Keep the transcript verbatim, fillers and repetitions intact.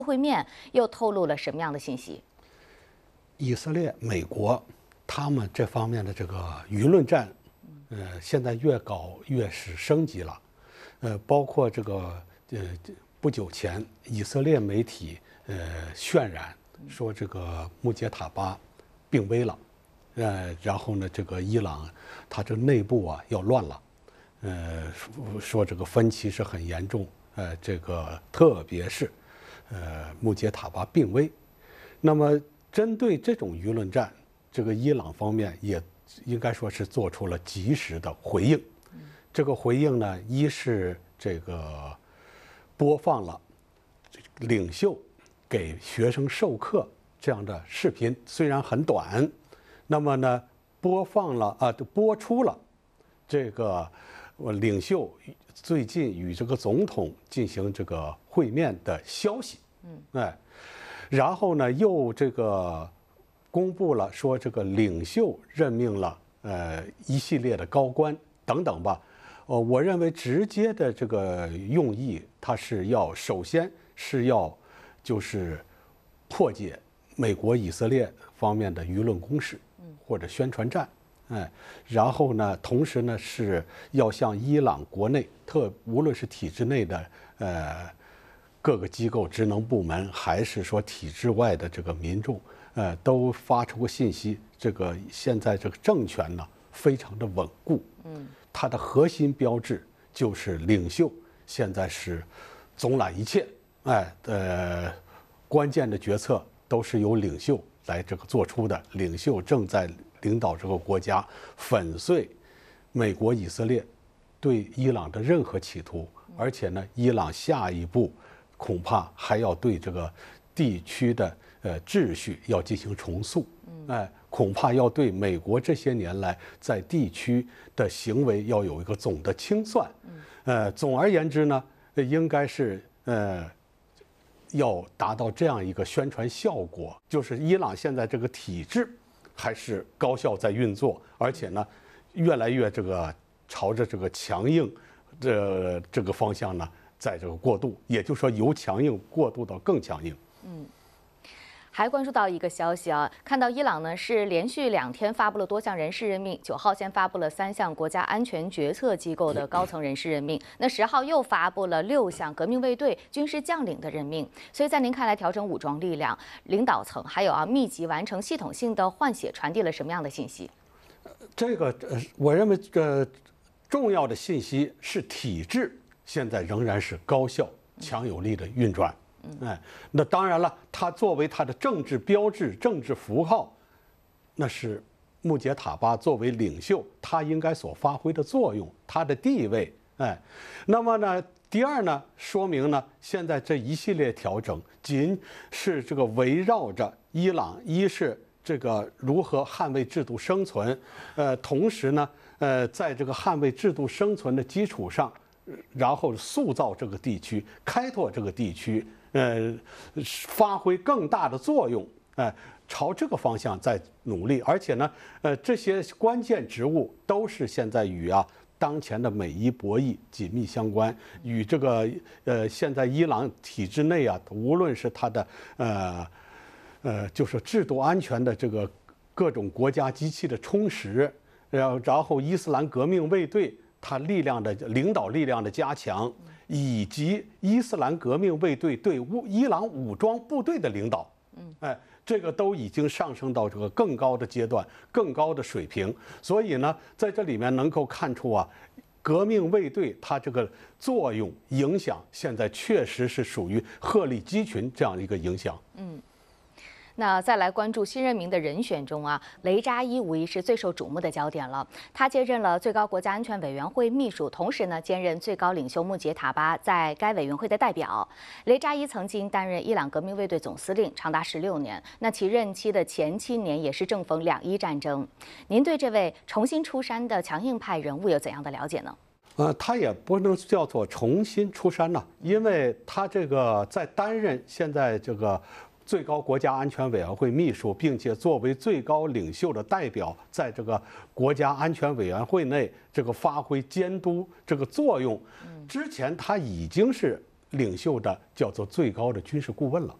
会面又透露了什么样的信息？ 以色列、美国，他们这方面的这个舆论战，呃，现在越搞越是升级了，呃，包括这个呃不久前以色列媒体呃渲染说这个穆杰塔巴病危了，呃，然后呢，这个伊朗它这内部啊要乱了，呃，说这个分歧是很严重，呃，这个特别是呃穆杰塔巴病危，那么针对这种舆论战，这个伊朗方面也应该说是做出了及时的回应。这个回应呢，一是这个播放了领袖给学生授课这样的视频，虽然很短，那么呢，播放了啊，播出了这个领袖最近与这个总统进行这个会面的消息。嗯，哎。然后呢，又这个公布了说这个领袖任命了呃一系列的高官等等吧，呃，我认为直接的这个用意，它是要首先是要就是破解美国以色列方面的舆论攻势或者宣传战，哎，然后呢，同时呢是要向伊朗国内特无论是体制内的呃。各个机构、职能部门，还是说体制外的这个民众，呃，都发出过信息。这个现在这个政权呢，非常的稳固。嗯，它的核心标志就是领袖现在是总揽一切。哎，呃，关键的决策都是由领袖来这个做出的。领袖正在领导这个国家，粉碎美国、以色列对伊朗的任何企图。而且呢，伊朗下一步恐怕还要对这个地区的呃秩序要进行重塑，哎，恐怕要对美国这些年来在地区的行为要有一个总的清算，呃，总而言之呢，应该是呃要达到这样一个宣传效果，就是伊朗现在这个体制还是高效在运作，而且呢，越来越这个朝着这个强硬的这个方向呢。在这个过渡，也就是说由强硬过渡到更强硬。 嗯，还关注到一个消息啊，看到伊朗呢是连续两天发布了多项人事任命，九号先发布了三项国家安全决策机构的高层人事任命，那十号又发布了六项革命卫队军事将领的任命。所以在您看来，调整武装力量、领导层，还有啊密集完成系统性的换血，传递了什么样的信息？ 这个呃，我认为呃重要的信息是体制。现在仍然是高效、强有力的运转，哎，那当然了，它作为它的政治标志、政治符号，那是穆杰塔巴作为领袖，他应该所发挥的作用，他的地位，哎，那么呢，第二呢，说明呢，现在这一系列调整，仅是这个围绕着伊朗，一是这个如何捍卫制度生存，呃，同时呢，呃，在这个捍卫制度生存的基础上。然后塑造这个地区，开拓这个地区，呃，发挥更大的作用，哎、呃，朝这个方向在努力。而且呢，呃，这些关键职务都是现在与啊当前的美伊博弈紧密相关，与这个呃现在伊朗体制内啊，无论是它的呃呃就是制度安全的这个各种国家机器的充实，然后然后伊斯兰革命卫队。它力量的领导力量的加强，以及伊斯兰革命卫队对乌伊朗武装部队的领导，嗯，哎，这个都已经上升到这个更高的阶段、更高的水平。所以呢，在这里面能够看出啊，革命卫队它这个作用影响，现在确实是属于鹤立鸡群这样一个影响。嗯。 那再来关注新任命的人选中啊，雷扎伊无疑是最受瞩目的焦点了。他接任了最高国家安全委员会秘书，同时呢兼任最高领袖穆杰塔巴在该委员会的代表。雷扎伊曾经担任伊朗革命卫队总司令，长达十六年。那其任期的前七年也是正逢两伊战争。您对这位重新出山的强硬派人物有怎样的了解呢？ 呃，他也不能叫做重新出山呢，因为他这个在担任现在这个。最高国家安全委员会秘书，并且作为最高领袖的代表，在这个国家安全委员会内这个发挥监督这个作用。之前他已经是领袖的叫做最高的军事顾问了。